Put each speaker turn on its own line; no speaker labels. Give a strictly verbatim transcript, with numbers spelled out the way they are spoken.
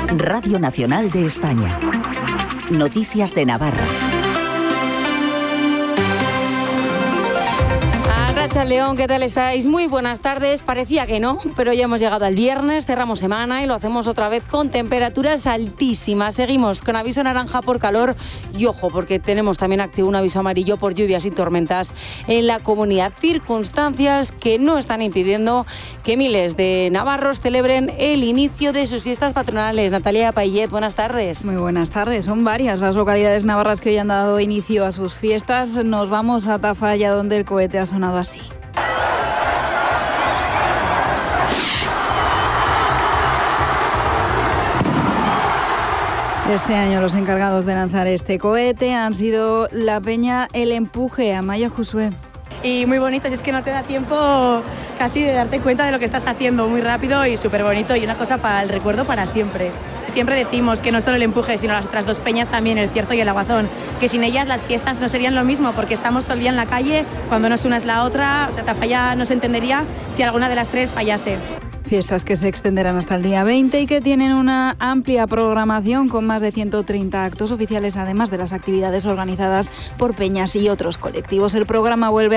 Radio Nacional de España. Noticias de Navarra.
León, ¿qué tal estáis? Muy buenas tardes. Parecía que no, pero ya hemos llegado al viernes, cerramos semana y lo hacemos otra vez con temperaturas altísimas. Seguimos con aviso naranja por calor y ojo, porque tenemos también activo un aviso amarillo por lluvias y tormentas en la comunidad. Circunstancias que no están impidiendo que miles de navarros celebren el inicio de sus fiestas patronales. Natalia Payet, buenas tardes.
Muy buenas tardes. Son varias las localidades navarras que hoy han dado inicio a sus fiestas. Nos vamos a Tafalla, donde el cohete ha sonado así. Este año los encargados de lanzar este cohete han sido la peña El Empuje. Amaya Josué.
Y muy bonito, y es que no te da tiempo casi de darte cuenta de lo que estás haciendo, muy rápido y súper bonito, y una cosa para el recuerdo para siempre. Siempre decimos que no solo El Empuje, sino las otras dos peñas también, El Cierzo y El Aguazón, que sin ellas las fiestas no serían lo mismo, porque estamos todo el día en la calle, cuando no es una es la otra, o sea, Tafalla no se entendería si alguna de las tres fallase.
Fiestas que se extenderán hasta el día veinte y que tienen una amplia programación con más de ciento treinta actos oficiales, además de las actividades organizadas por peñas y otros colectivos. El programa vuelve